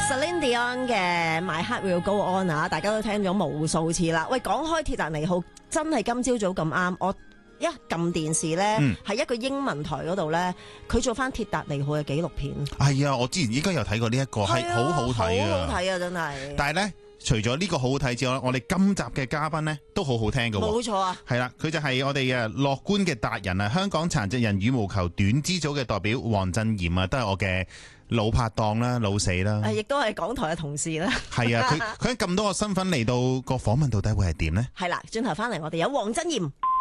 Celine Dion 嘅 My Heart Will Go On 啊，大家都聽咗無數次啦。喂，講開鐵達尼號，真係今朝早咁啱，我一撳電視咧，係一個英文台嗰度咧，佢做翻鐵達尼號嘅紀錄片。 係啊，我之前應該有睇過呢一個，係好好睇啊， 好好睇啊，真係。 但係咧，除咗呢個好好睇之外，我哋今集嘅嘉賓咧都好好聽㗎喎。 冇錯啊， 係啦，佢就係我哋嘅樂觀嘅達人啊，香港殘疾人羽毛球短肢組嘅代表黃鎮炎啊，都係我嘅老拍檔啦，老死啦， 亦都係港台嘅同事啦。 係啊，佢喺咁多個身份嚟到個訪問，到底會係點呢？ 係啦，轉頭翻嚟我哋有黃鎮炎。